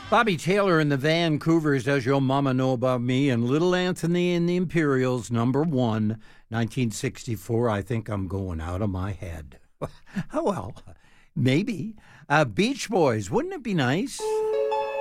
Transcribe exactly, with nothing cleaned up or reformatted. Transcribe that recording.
Bobby Taylor and the Vancouvers, Does Your Mama Know About Me? And Little Anthony and the Imperials, number one, nineteen sixty-four. I think I'm going out of my head. Oh, well, maybe. Uh, Beach Boys, wouldn't it be nice?